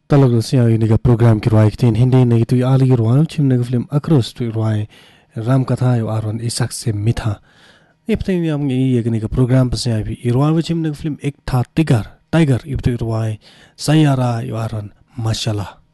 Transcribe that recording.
Talaga siya yung nega program ki ruay kitin hindi negi tu ali ruay chim nega film across tu ruay ram katha yo aron isak se mitha ipte yam ngi ye nega program pa siya bi ruay chim nega film ek tha tiger tiger ipte ruay sayara yo aron mashallah